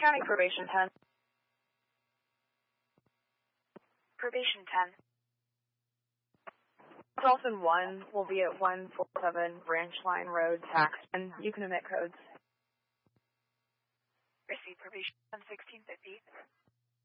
County Probation 10. Probation 10. Dolphin 1 will be at 147 Branch Line Road, Saxton. You can omit codes. Receive probation 1650.